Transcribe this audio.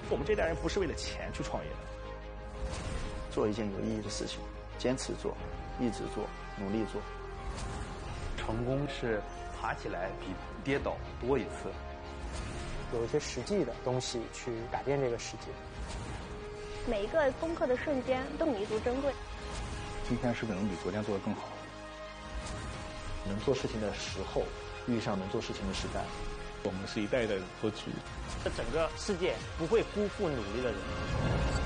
我们这代人不是为了钱去创业的， 做一件有意义的事情，坚持做，一直做，努力做。 成功是爬起来比跌倒多一次。 有一些实际的东西去改变这个世界。 每一个攻克的瞬间都弥足珍贵。 今天是不是能比昨天做得更好？ 能做事情的时候遇上能做事情的时代。 我们是一代代的做局。 这整个世界不会辜负努力的人。